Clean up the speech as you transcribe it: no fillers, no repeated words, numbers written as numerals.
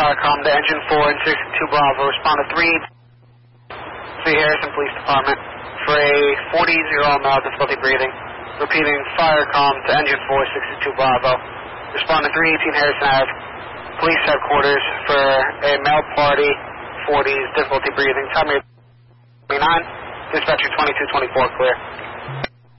Firecom to Engine 4 and 62 Bravo. Respond to 3 Harrison Police Department for a 40 male difficulty breathing. Repeating, Firecom to Engine 4, 62 Bravo. Respond to 318 Harrison Ave, Police Headquarters for a male party, 40s, difficulty breathing. Time 29, dispatcher 2224, clear.